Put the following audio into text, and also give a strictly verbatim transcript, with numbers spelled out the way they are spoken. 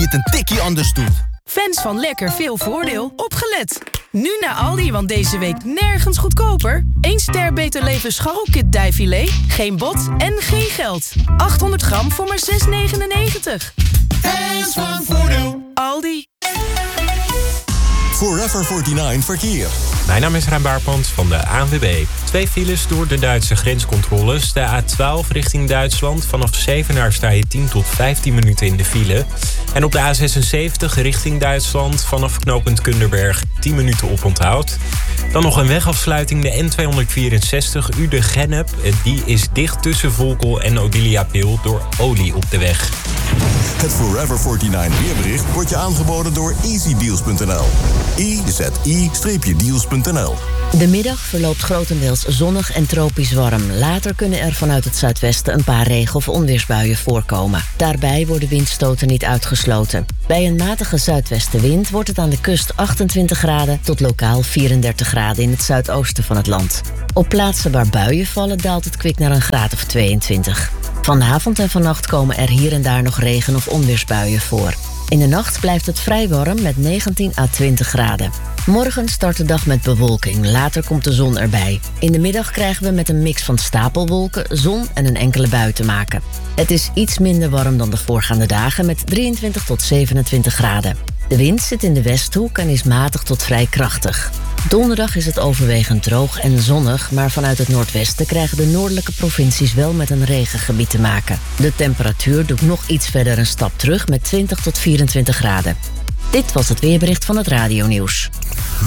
het een tikkie anders doet. Fans van lekker veel voordeel, opgelet! Nu naar Aldi, want deze week nergens goedkoper. één ster Beter Leven scharrelkit dijfilet, geen bot en geen geld. achthonderd gram voor maar zes negenennegentig. Fans van voordeel. Aldi. Forever negenenveertig verkeer. Mijn naam is Rijn Baarpand van de A N W B. Twee files door de Duitse grenscontroles. De A twaalf richting Duitsland. Vanaf Zevenaar sta je tien tot vijftien minuten in de file. En op de A zesenzeventig richting Duitsland. Vanaf knooppunt Kunderberg tien minuten oponthoud. Dan nog een wegafsluiting, de N tweehonderdvierenzestig Uden-Gennep. Die is dicht tussen Volkel en Odilia-Pil door olie op de weg. Het Forever negenenveertig weerbericht wordt je aangeboden door easy deals punt n l. i z i deals punt n l. De middag verloopt grotendeels zonnig en tropisch warm. Later kunnen er vanuit het zuidwesten een paar regen- of onweersbuien voorkomen. Daarbij worden windstoten niet uitgesloten. Bij een matige zuidwestenwind wordt het aan de kust achtentwintig graden... tot lokaal vierendertig graden in het zuidoosten van het land. Op plaatsen waar buien vallen daalt het kwik naar een graad of tweeëntwintig. Vanavond en vannacht komen er hier en daar nog regen- of onweersbuien voor. In de nacht blijft het vrij warm met negentien à twintig graden. Morgen start de dag met bewolking, later komt de zon erbij. In de middag krijgen we met een mix van stapelwolken, zon en een enkele bui te maken. Het is iets minder warm dan de voorgaande dagen met drieëntwintig tot zevenentwintig graden. De wind zit in de westhoek en is matig tot vrij krachtig. Donderdag is het overwegend droog en zonnig, maar vanuit het noordwesten krijgen de noordelijke provincies wel met een regengebied te maken. De temperatuur doet nog iets verder een stap terug met twintig tot vierentwintig graden. Dit was het weerbericht van het Radio Nieuws.